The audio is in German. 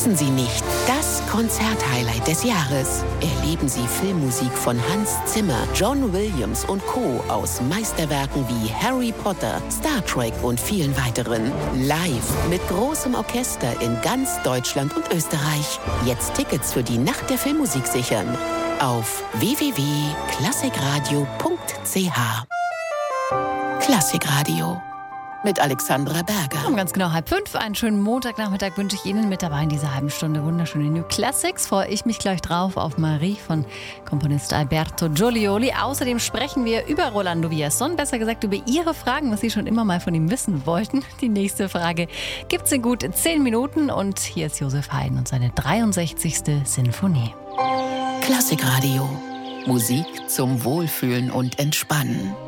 Wissen Sie nicht, das Konzerthighlight des Jahres. Erleben Sie Filmmusik von Hans Zimmer, John Williams und Co. aus Meisterwerken wie Harry Potter, Star Trek und vielen weiteren. Live mit großem Orchester in ganz Deutschland und Österreich. Jetzt Tickets für die Nacht der Filmmusik sichern. Auf www.klassikradio.ch. Klassikradio. Mit Alexandra Berger. Um ganz genau 4:30. Einen schönen Montagnachmittag wünsche ich Ihnen mit dabei in dieser halben Stunde. Wunderschöne New Classics. Freue ich mich gleich drauf auf Marie von Komponist Alberto Giolioli. Außerdem sprechen wir über Rolando Villazón, besser gesagt über Ihre Fragen, was Sie schon immer mal von ihm wissen wollten. Die nächste Frage gibt es in gut 10 Minuten. Und hier ist Josef Haydn und seine 63. Sinfonie. Klassikradio. Musik zum Wohlfühlen und Entspannen.